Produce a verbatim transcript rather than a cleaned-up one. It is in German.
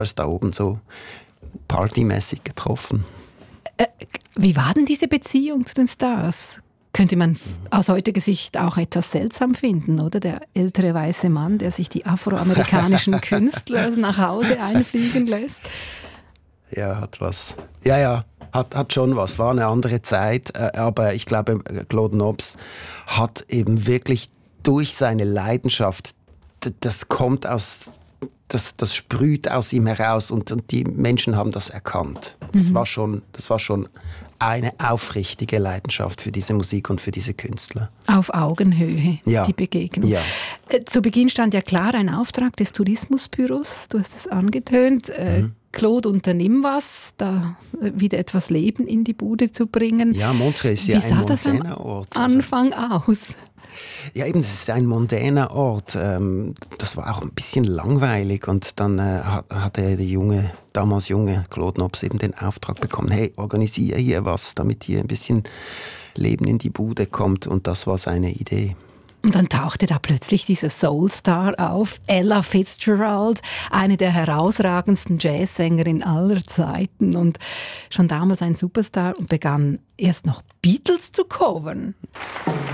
ist da oben so partymäßig getroffen. Äh, wie war denn diese Beziehung zu den Stars? Könnte man aus heutiger Sicht auch etwas seltsam finden, oder? Der ältere weiße Mann, der sich die afroamerikanischen Künstler nach Hause einfliegen lässt. Ja, hat was. Ja, ja, hat, hat schon was. War eine andere Zeit, aber ich glaube, Claude Nobs hat eben wirklich durch seine Leidenschaft, das kommt aus, das, das sprüht aus ihm heraus und, und die Menschen haben das erkannt. Das mhm. war schon, das war schon eine aufrichtige Leidenschaft für diese Musik und für diese Künstler. Auf Augenhöhe, ja. Die Begegnung. Ja. Zu Beginn stand ja klar ein Auftrag des Tourismusbüros, du hast es angetönt. Mhm. Claude, unternimm was, da wieder etwas Leben in die Bude zu bringen. Ja, Montreux ist ja ein mondäner Ort. Wie sah das am Anfang aus? Ja, eben, das ist ein mondäner Ort. Das war auch ein bisschen langweilig und dann hat der junge, damals junge Claude Nobs eben den Auftrag bekommen, hey, organisiere hier was, damit hier ein bisschen Leben in die Bude kommt, und das war seine Idee. Und dann tauchte da plötzlich dieser Soulstar auf, Ella Fitzgerald, eine der herausragendsten Jazzsängerinnen aller Zeiten und schon damals ein Superstar, und begann erst noch Beatles zu covern.